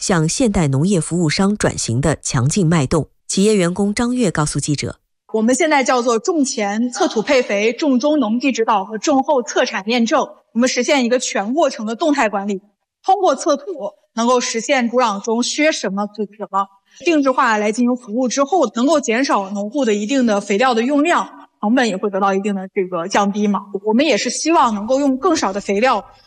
向现代农业服务商转型的强劲脉动。企业员工张悦告诉记者， 我们现在叫做种前测土配肥、种中农地指导和种后测产验证，我们实现一个全过程的动态管理。通过测土能够实现土壤中缺什么补什么，定制化来进行服务之后，能够减少农户的一定的肥料的用量，成本也会得到一定的降低嘛。我们也是希望能够用更少的肥料